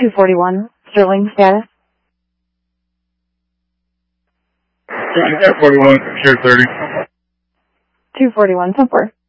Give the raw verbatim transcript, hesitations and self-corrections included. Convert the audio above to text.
two forty-one, Sterling status. two forty-one, Secure thirty. two forty-one, ten four.